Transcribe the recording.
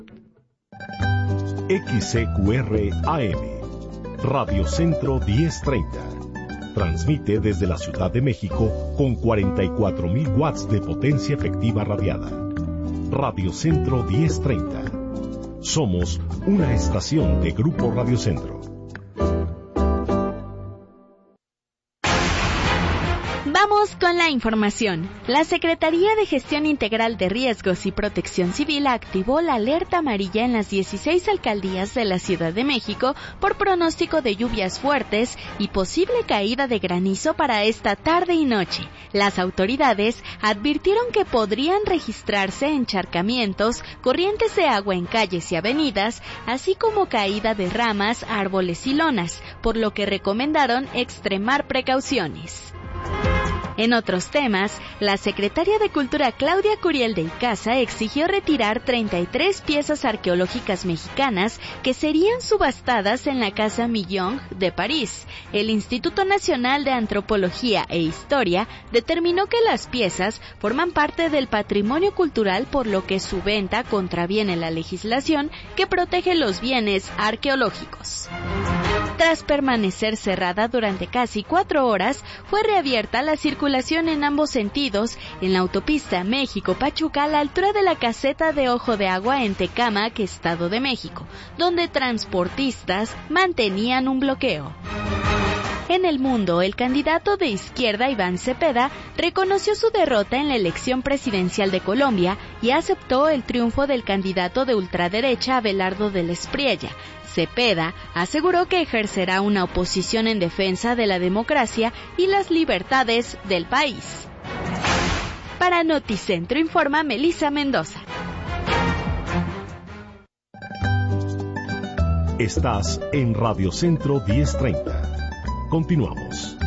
XCQR AM, Radio Centro 1030. Transmite desde la Ciudad de México con 44,000 watts de potencia efectiva radiada. Radio Centro 1030. Somos una estación de Grupo Radio Centro. Vamos con la información. La Secretaría de Gestión Integral de Riesgos y Protección Civil activó la alerta amarilla en las 16 alcaldías de la Ciudad de México por pronóstico de lluvias fuertes y posible caída de granizo para esta tarde y noche. Las autoridades advirtieron que podrían registrarse encharcamientos, corrientes de agua en calles y avenidas, así como caída de ramas, árboles y lonas, por lo que recomendaron extremar precauciones. En otros temas, la secretaria de Cultura Claudia Curiel de Icaza exigió retirar 33 piezas arqueológicas mexicanas que serían subastadas en la Casa Millon de París. El Instituto Nacional de Antropología e Historia determinó que las piezas forman parte del patrimonio cultural, por lo que su venta contraviene la legislación que protege los bienes arqueológicos. Tras permanecer cerrada durante casi 4 horas, fue reabierta la circulación en ambos sentidos en la autopista México-Pachuca a la altura de la caseta de Ojo de Agua en Tecámac, Estado de México, donde transportistas mantenían un bloqueo. En el mundo, el candidato de izquierda Iván Cepeda reconoció su derrota en la elección presidencial de Colombia y aceptó el triunfo del candidato de ultraderecha Abelardo del Espriella. Cepeda aseguró que ejercerá una oposición en defensa de la democracia y las libertades del país. Para Noticentro informa Melissa Mendoza. Estás en Radio Centro 1030. Continuamos.